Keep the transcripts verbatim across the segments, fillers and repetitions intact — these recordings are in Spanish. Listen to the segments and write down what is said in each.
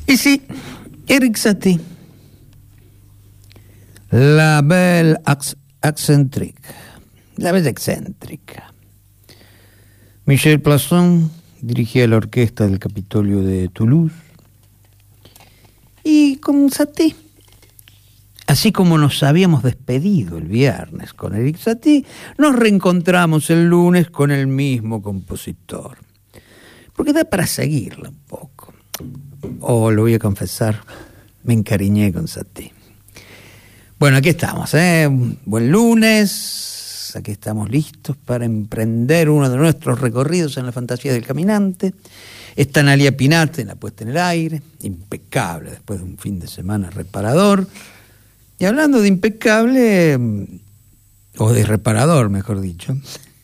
Y sí, Erik Satie, La Belle Excentrique, La Belle Excéntrica. Michel Plasson dirigía la orquesta del Capitolio de Toulouse. Y con Satie, así como nos habíamos despedido el viernes con Erik Satie, nos reencontramos el lunes con el mismo compositor. Porque da para seguirla un poco. Oh, lo voy a confesar, me encariñé con Satie. Bueno, aquí estamos, ¿eh? Buen lunes, aquí estamos listos para emprender uno de nuestros recorridos en la fantasía del caminante. Está Analia Pinat en la puesta en el aire, impecable después de un fin de semana reparador. Y hablando de impecable, o de reparador, mejor dicho,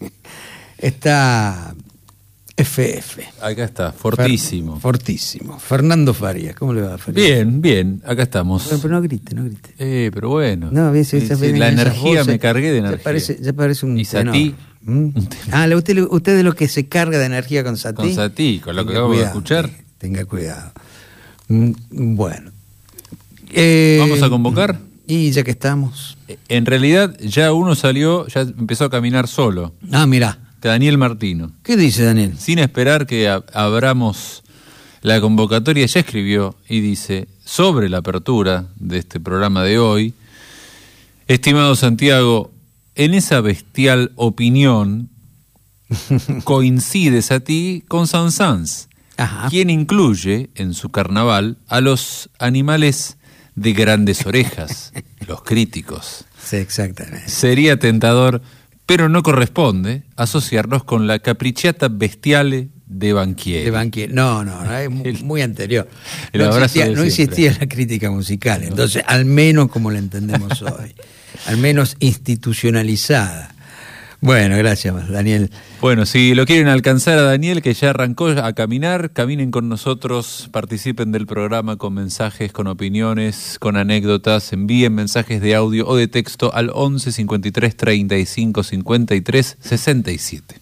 está F F. Acá está, fortísimo. Fer, fortísimo. Fernando Farías, ¿cómo le va, Farías? Bien, bien, acá estamos. Bueno, pero no grite, no grite. Eh, pero bueno. No, ves, sí, esa, sí, la energía, voces, me cargué de energía. Ya parece, ya parece un ¿Y Satie? ¿Mm? Ah, usted, usted es lo que se carga de energía con Satie. Con Satie, con lo que acabo de escuchar. Tenga cuidado. Bueno. Eh, ¿Vamos a convocar? Y ya que estamos. En realidad, ya uno salió, ya empezó a caminar solo. Ah, mirá. Daniel Martino. ¿Qué dice Daniel? Sin esperar que ab- abramos la convocatoria, ya escribió y dice, sobre la apertura de este programa de hoy, estimado Santiago, en esa bestial opinión coincide Satie con Saint-Saëns, quien incluye en su carnaval a los animales de grandes orejas, los críticos. Sí, exactamente. Sería tentador, pero no corresponde, asociarlos con la capricciata bestiale de Banchieri. De Banchieri. No, no, no, es muy, el, muy anterior. El no, abrazo existía, de no existía la crítica musical, entonces, al menos como la entendemos hoy, al menos institucionalizada. Bueno, gracias, Daniel. Bueno, si lo quieren alcanzar a Daniel, que ya arrancó a caminar, caminen con nosotros, participen del programa con mensajes, con opiniones, con anécdotas, envíen mensajes de audio o de texto al once cincuenta y tres treinta y cinco cincuenta y tres sesenta y siete.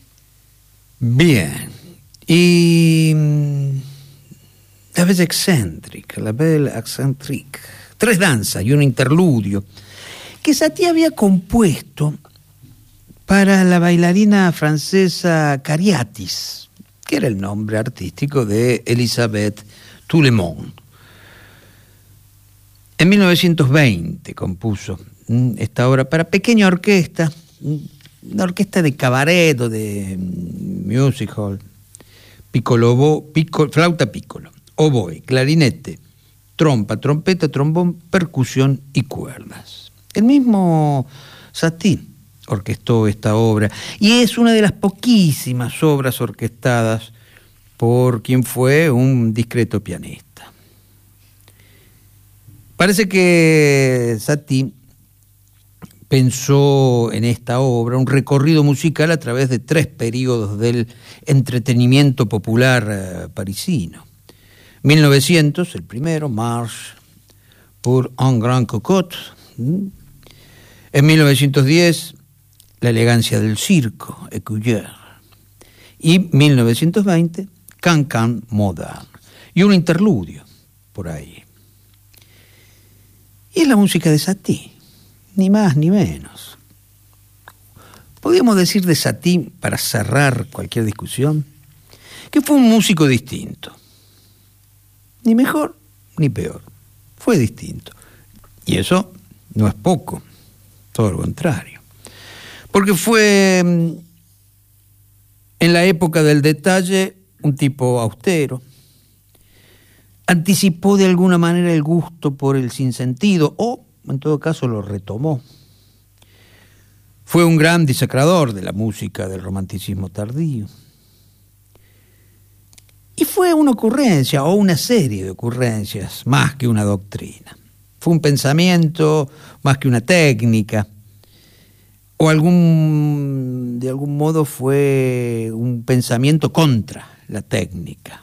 Bien. Y La Belle Excentrique, La Belle Excentrique. Tres danzas y un interludio que Satie había compuesto para la bailarina francesa Cariatis, que era el nombre artístico de Elisabeth Toulemont. En mil novecientos veinte compuso esta obra para pequeña orquesta, una orquesta de cabaret o de music hall, piccolo, piccolo, flauta piccolo, oboe, clarinete, trompa, trompeta, trombón, percusión y cuerdas. El mismo Satie orquestó esta obra y es una de las poquísimas obras orquestadas por quien fue un discreto pianista. Parece que Satie pensó en esta obra un recorrido musical a través de tres periodos del entretenimiento popular eh, parisino. mil novecientos, el primero, Marche pour un grand cocotte. En mil novecientos diez, La elegancia del circo, Écuyère. Y mil novecientos veinte, Can-Can moderne. Y un interludio por ahí. Y es la música de Satie, ni más ni menos. Podríamos decir de Satie, para cerrar cualquier discusión, que fue un músico distinto. Ni mejor ni peor. Fue distinto. Y eso no es poco, todo lo contrario. Porque fue, en la época del detalle, un tipo austero. Anticipó de alguna manera el gusto por el sinsentido, o, en todo caso, lo retomó. Fue un gran disecrador de la música del romanticismo tardío. Y fue una ocurrencia, o una serie de ocurrencias, más que una doctrina. Fue un pensamiento más que una técnica. O algún, de algún modo fue un pensamiento contra la técnica.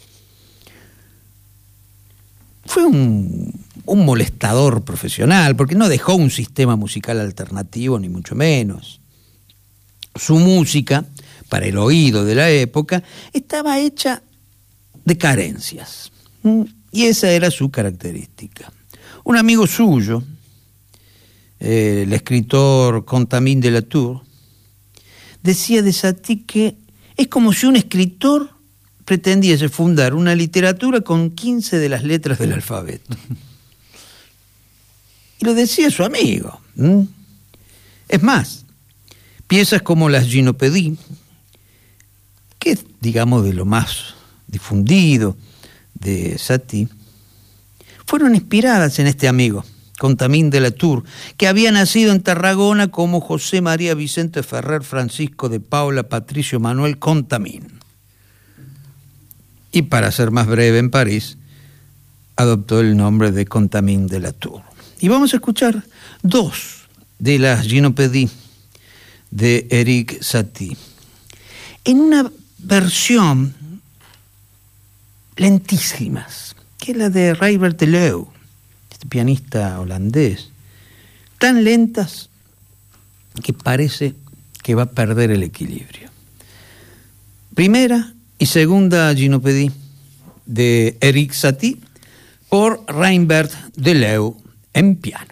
Fue un, un molestador profesional, porque no dejó un sistema musical alternativo, ni mucho menos. Su música, para el oído de la época, estaba hecha de carencias, Y esa era su característica. Un amigo suyo, eh, el escritor Contamine de la Tour, decía de Satie que es como si un escritor pretendiese fundar una literatura con quince de las letras del alfabeto. Y lo decía su amigo. ¿Mm? Es más, piezas como las Gynopédies, que es, digamos, de lo más difundido de Satie, fueron inspiradas en este amigo, Contamine de la Tour, que había nacido en Tarragona como José María Vicente Ferrer Francisco de Paula Patricio Manuel Contamine. Y para ser más breve, en París, adoptó el nombre de Contamine de la Tour. Y vamos a escuchar dos de las Gynopédies de Erik Satie, en una versión lentísimas, que es la de Rybert de Leeuw, este pianista holandés, tan lentas que parece que va a perder el equilibrio. Primera y segunda Gynopédie de Erik Satie por Rybert de Leeuw en piano.